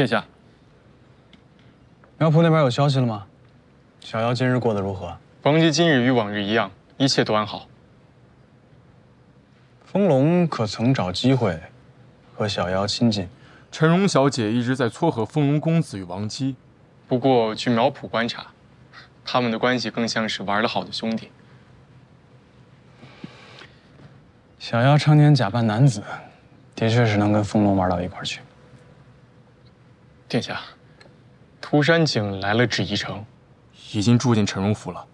殿下， 苗圃那边有消息了吗？小瑶今日过得如何？ 王姬今日与往日一样，一切都安好。 风龙可曾找机会和小瑶亲近？ 陈荣小姐一直在撮合风龙公子与王姬， 不过据苗圃观察，他们的关系更像是玩得好的兄弟。 小瑶常年假扮男子，的确是能跟风龙玩到一块儿去。 殿下，涂山璟来了芷宜城， 已经住进陈荣府了。